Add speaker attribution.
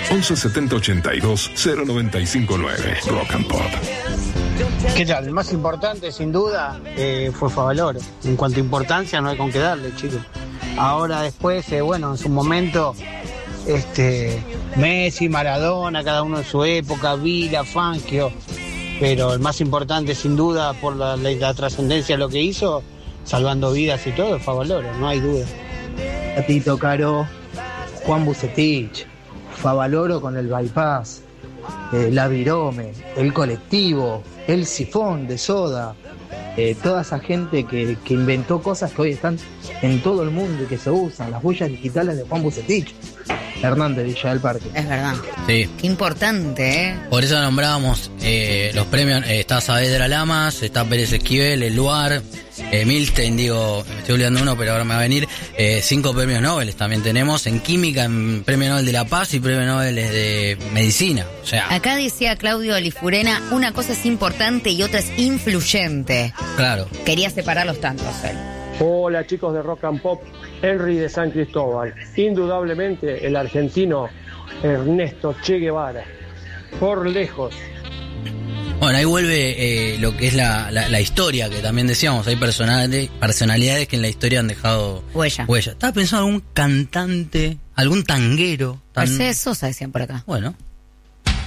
Speaker 1: 11 70 82 0959. Rock and Pop.
Speaker 2: ¿Qué tal? El más importante, sin duda, fue Favaloro. En cuanto a importancia, no hay con qué darle, chicos. Ahora después, bueno, en su momento, Messi, Maradona, cada uno en su época, Vila, Fangio, pero el más importante, sin duda, por la trascendencia de lo que hizo, salvando vidas y todo, Favaloro, no hay duda.
Speaker 3: Tito Caro, Juan Bucetich, Favaloro con el bypass, la Virome, el colectivo, el sifón de soda, toda esa gente que inventó cosas que hoy están en todo el mundo y que se usan, las huellas digitales de Juan Bucetich, Hernández, Villa del Parque.
Speaker 4: Es verdad.
Speaker 5: Sí.
Speaker 4: Qué importante, ¿eh?
Speaker 5: Por eso nombrábamos los premios. Está Saavedra Lamas, está Pérez Esquivel, El Luar, Milstein, digo, me estoy olvidando uno, pero ahora me va a venir. 5 premios Nobel también tenemos en química, en Premio Nobel de la Paz y Premio Nobel de Medicina. O sea,
Speaker 4: acá decía Claudio Lifurena, una cosa es importante y otra es influyente.
Speaker 5: Claro.
Speaker 4: Quería separarlos tantos él.
Speaker 6: Hola chicos de Rock and Pop, Henry de San Cristóbal. Indudablemente el argentino Ernesto Che Guevara, por lejos.
Speaker 5: Bueno, ahí vuelve lo que es la historia, que también decíamos, hay personalidades que en la historia han dejado
Speaker 4: huella.
Speaker 5: Estaba pensando algún cantante, algún tanguero.
Speaker 4: Mercedes Sosa decían por acá.
Speaker 5: Bueno.